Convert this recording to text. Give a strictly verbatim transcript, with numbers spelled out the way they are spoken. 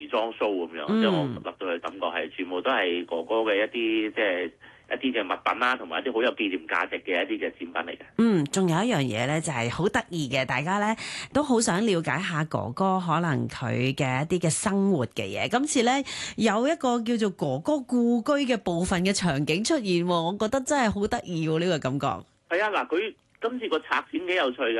裝 show 咁樣， 嗯、 即係我入到去感覺係全部都係哥哥嘅一啲即係一啲嘅物品啦，同埋一啲好有紀念價值嘅一啲嘅展品嚟嘅。 嗯，仲有一樣嘢咧，就係好得意嘅，大家咧都好想了解下哥哥可能佢嘅一啲嘅生活嘅嘢。今次咧有一個叫做哥哥故居嘅部分嘅場景出現，我覺得真係好得意喎，呢個感覺。 係啊，嗱，佢今次個策展幾有趣嘅。